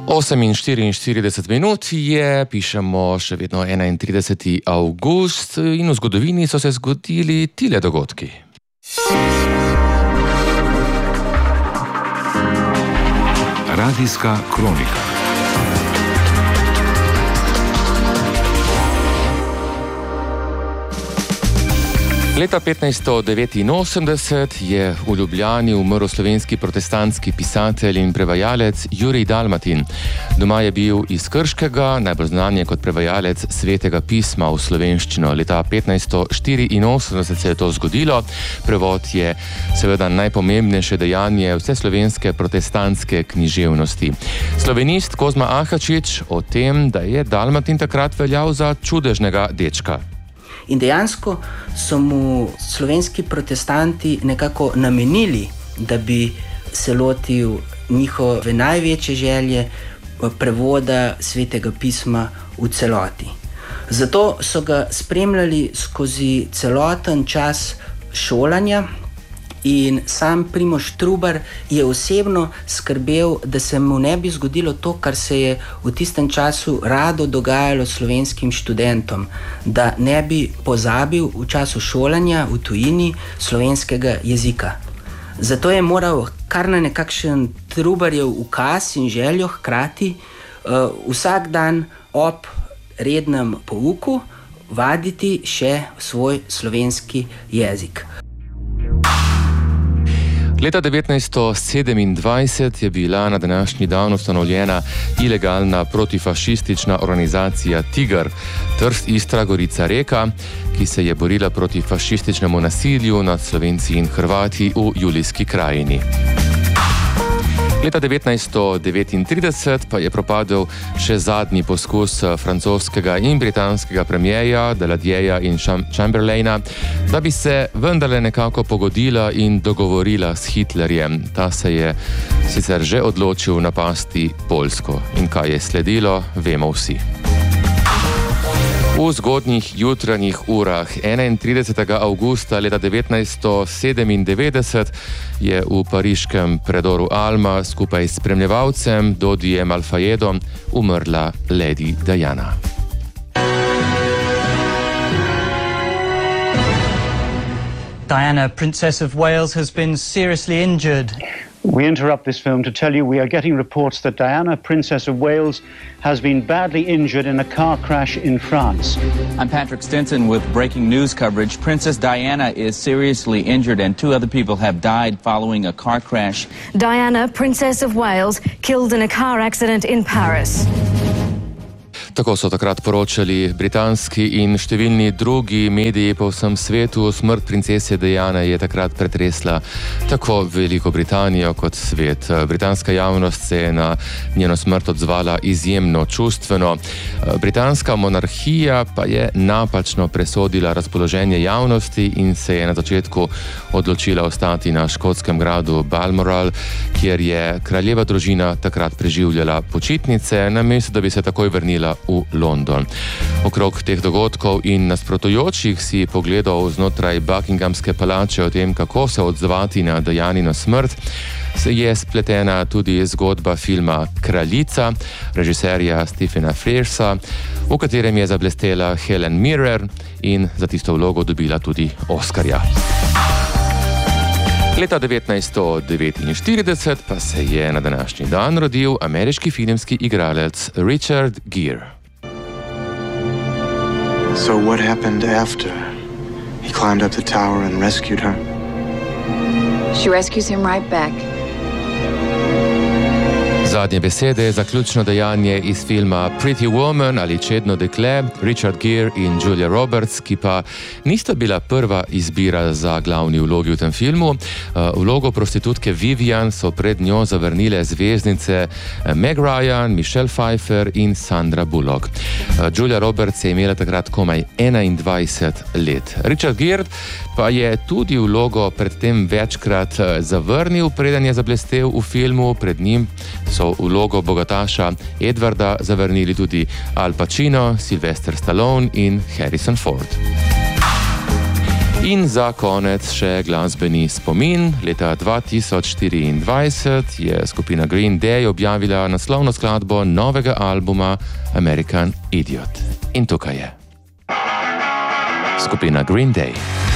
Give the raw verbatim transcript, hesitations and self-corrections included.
osem in štiriinštirideset minut je, pišemo še vedno enaintrideseti avgust in v zgodovini so se zgodili tile dogodki. Radijska kronika. Leta petnajststo devetinosemdeset je v Ljubljani umrl slovenski protestantski pisatelj in prevajalec Jurij Dalmatin. Doma je bil iz Krškega, najbolj znan je kot prevajalec Svetega pisma v slovenščino. Leta petnajststo štiriinosemdeset se je to zgodilo. Prevod je seveda najpomembnejše dejanje vseslovenske protestantske književnosti. Slovenist Kozma Ahačič o tem, da je Dalmatin takrat veljal za čudežnega dečka. In dejansko so mu slovenski protestanti nekako namenili, da bi se lotil njihove največje želje prevoda Svetega pisma v celoti. Zato so ga spremljali skozi celoten čas šolanja in sam Primož Trubar je osebno skrbel, da se mu ne bi zgodilo to, kar se je v tistem času rado dogajalo slovenskim študentom, da ne bi pozabil v času šolanja v tujini slovenskega jezika. Zato je moral kar na nekakšen Trubarjev ukaz in željo hkrati uh, vsak dan ob rednem pouku vaditi še svoj slovenski jezik. Leta devetnajststo sedemindvajset je bila na današnji dan ustanovljena ilegalna protifašistična organizacija Tiger, Trst, Istra, Gorica, Reka, ki se je borila proti fašističnemu nasilju nad Slovenci in Hrvati v Julijski krajini. Leta devetnajststo devetintrideset pa je propadel še zadnji poskus francoskega in britanskega premierja Daladieja in Chamberlaina, da bi se vendarle nekako pogodila in dogovorila s Hitlerjem. Ta se je sicer že odločil napasti Poljsko. In kaj je sledilo, vemo vsi. V zgodnjih jutranjih urah enaintridesetega avgusta leta devetnajststo sedemindevetdeset je v pariškem predoru Alma skupaj s spremljevalcem Dodijem Alfayedom umrla Lady Diana. Diana, Princess of Wales, has been seriously injured. We interrupt this film to tell you we are getting reports that Diana, Princess of Wales, has been badly injured in a car crash in France. I'm Patrick Stinson with breaking news coverage. Princess Diana is seriously injured and two other people have died following a car crash. Diana, Princess of Wales, killed in a car accident in Paris. Tako so takrat poročali britanski in številni drugi mediji po vsem svetu. Smrt princese Diane je takrat pretresla tako Veliko Britanijo kot svet. Britanska javnost se je na njeno smrt odzvala izjemno čustveno. Britanska monarhija pa je napačno presodila razpoloženje javnosti in se je na začetku odločila ostati na škotskem gradu Balmoral, kjer je kraljeva družina takrat preživljala počitnice, namesto da bi se takoj vrnila v London. Okrog teh dogodkov in nasprotujočih si pogledov znotraj Buckinghamske palače o tem, kako se odzvati na Dianino smrt, se je spletena tudi zgodba filma Kraljica, režiserja Stephena Frearsa, v katerem je zablestela Helen Mirren in za tisto vlogo dobila tudi Oscarja. Leta devetnajststo devetinštirideset pa se je na današnji dan rodil ameriški filmski igralec Richard Gere. So what happened after he climbed up the tower and rescued her? She rescues him right back. Zadnje besede, zaključno dejanje iz filma Pretty Woman ali Čedno dekle, Richard Gere in Julia Roberts, ki pa nista bila prva izbira za glavni vlogi v tem filmu. Vlogo prostitutke Vivian so pred njo zavrnile zvezdnice Meg Ryan, Michelle Pfeiffer in Sandra Bullock. Julia Roberts je imela takrat komaj enaindvajset let. Richard Gere pa je tudi vlogo predtem večkrat zavrnil, preden je zablestel v filmu. Pred njim so vlogo bogataša Edwarda zavrnili tudi Al Pacino, Sylvester Stallone in Harrison Ford. In za konec še glasbeni spomin. Leta dva tisoč štiriindvajset je skupina Green Day objavila naslovno skladbo novega albuma American Idiot. In tukaj je skupina Green Day.